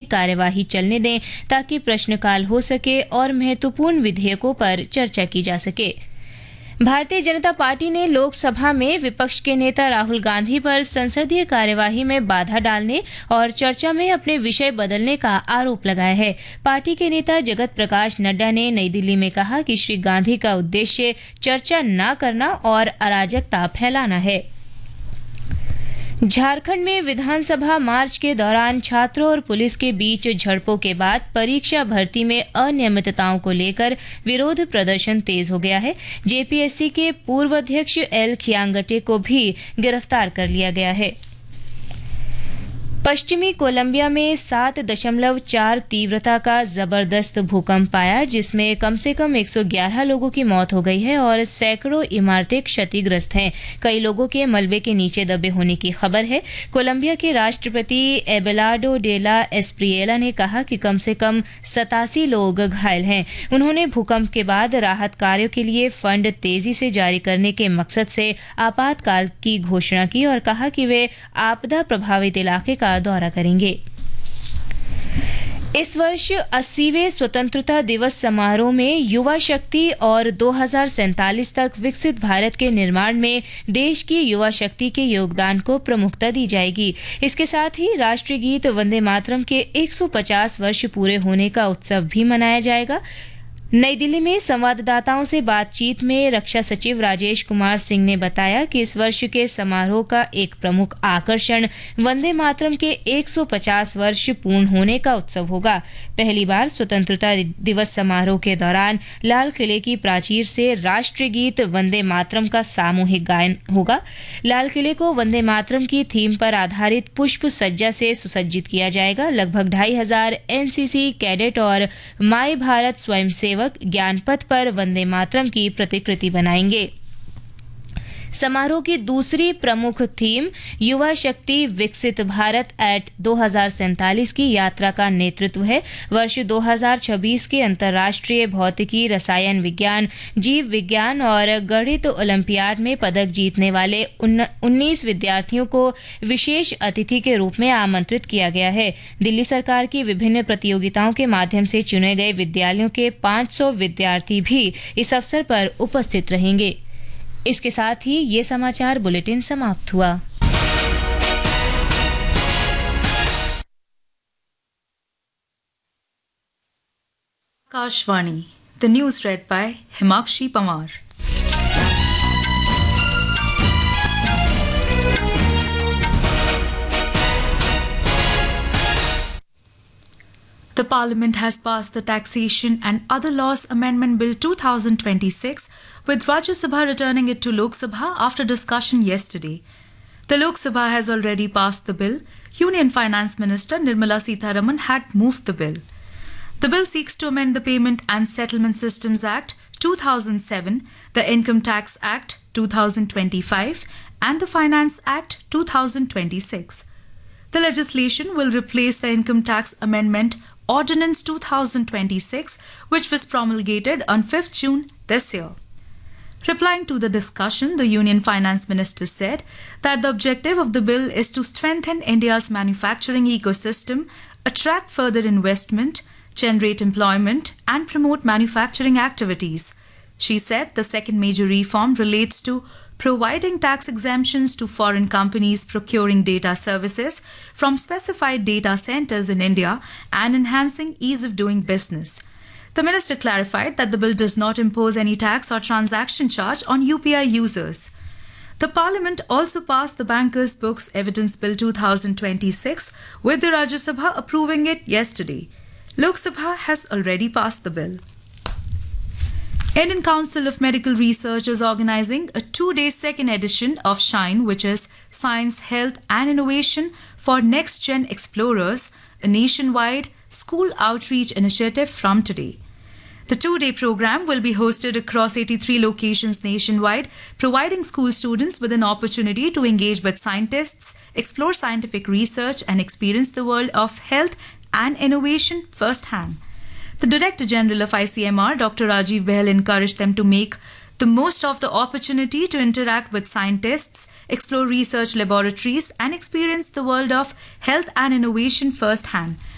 कार्यवाही चलने दें ताकि प्रश्नकाल हो सके और महत्वपूर्ण विधेयकों पर चर्चा की जा सके। भारतीय जनता पार्टी ने लोकसभा में विपक्ष के नेता राहुल गांधी पर संसदीय कार्यवाही में बाधा डालने और चर्चा में अपने विषय बदलने का आरोप लगाया है। पार्टी के नेता जगत प्रकाश नड्डा ने नई दिल्ली में कहा कि श्री गांधी का उद्देश्य चर्चा न करना और अराजकता फैलाना है। झारखंड में विधानसभा मार्च के दौरान छात्रों और पुलिस के बीच झड़पों के बाद परीक्षा भर्ती में अनियमितताओं को लेकर विरोध प्रदर्शन तेज हो गया है। जेपीएससी के पूर्व अध्यक्ष एल खियांगटे को भी गिरफ्तार कर लिया गया है। पश्चिमी कोलंबिया में 7.4 तीव्रता का जबरदस्त भूकंप आया, जिसमें कम से कम 111 लोगों की मौत हो गई है और सैकड़ों इमारतें क्षतिग्रस्त हैं। कई लोगों के मलबे के नीचे दबे होने की खबर है। कोलंबिया के राष्ट्रपति एबेलार्डो डेला एस्प्रिएला ने कहा कि कम से कम 87 लोग घायल हैं। उन्होंने भूकंप के बाद राहत कार्यों के लिए फंड तेजी से जारी करने के मकसद से आपातकाल की घोषणा की और कहा कि वे आपदा प्रभावित इलाके का दौरा करेंगे। इस वर्ष 80वें स्वतंत्रता दिवस समारोह में युवा शक्ति और 2047 तक विकसित भारत के निर्माण में देश की युवा शक्ति के योगदान को प्रमुखता दी जाएगी। इसके साथ ही राष्ट्रीय गीत वंदे मातरम के 150 वर्ष पूरे होने का उत्सव भी मनाया जाएगा। नई दिल्ली में संवाददाताओं से बातचीत में रक्षा सचिव राजेश कुमार सिंह ने बताया कि इस वर्ष के समारोह का एक प्रमुख आकर्षण वंदे मातरम के 150 वर्ष पूर्ण होने का उत्सव होगा। पहली बार स्वतंत्रता दिवस समारोह के दौरान लाल किले की प्राचीर से राष्ट्रीय गीत वंदे मातरम का सामूहिक गायन होगा। लाल किले को वंदे मातरम की थीम पर आधारित पुष्प सज्जा से सुसज्जित किया जाएगा। लगभग 2500 एनसीसी कैडेट और माई भारत स्वयंसेवक ज्ञानपथ पर वंदे मातरम की प्रतिकृति बनाएंगे। समारोह की दूसरी प्रमुख थीम युवा शक्ति विकसित भारत एट 2047 की यात्रा का नेतृत्व है। वर्ष 2026 के अंतर्राष्ट्रीय भौतिकी, रसायन विज्ञान, जीव विज्ञान और गणित ओलंपियाड में पदक जीतने वाले 19 विद्यार्थियों को विशेष अतिथि के रूप में आमंत्रित किया गया है। दिल्ली सरकार की विभिन्न प्रतियोगिताओं के माध्यम से चुने गए विद्यालयों के 500 विद्यार्थी भी इस अवसर पर उपस्थित रहेंगे। इसके साथ ही ये समाचार बुलेटिन समाप्त हुआ। Akashvani, the news red bye Himakshi Panwar. The Parliament has passed the Taxation and Other Laws Amendment Bill 2026, with Rajya Sabha returning it to Lok Sabha after discussion yesterday. The Lok Sabha has already passed the bill. Union Finance Minister Nirmala Sitharaman had moved the bill. The bill seeks to amend the Payment and Settlement Systems Act 2007, the Income Tax Act 2025, and the Finance Act 2026. The legislation will replace the Income Tax Amendment Ordinance 2026, which was promulgated on 5th June this year. Replying to the discussion, the Union Finance Minister said that the objective of the bill is to strengthen India's manufacturing ecosystem, attract further investment, generate employment, and promote manufacturing activities. She said the second major reform relates to providing tax exemptions to foreign companies procuring data services from specified data centers in India and enhancing ease of doing business. The minister clarified that the bill does not impose any tax or transaction charge on UPI users. The Parliament also passed the Bankers' Books Evidence Bill 2026, with the Rajya Sabha approving it yesterday. Lok Sabha has already passed the bill. Indian Council of Medical Research is organising a 2-day second edition of SHINE, which is Science, Health and Innovation for Next Gen Explorers, a nationwide school outreach initiative from today. The 2-day program will be hosted across 83 locations nationwide, providing school students with an opportunity to engage with scientists, explore scientific research and experience the world of health and innovation firsthand. The Director General of ICMR, Dr. Rajiv Bahl, encouraged them to make the most of the opportunity to interact with scientists, explore research laboratories, and experience the world of health and innovation firsthand.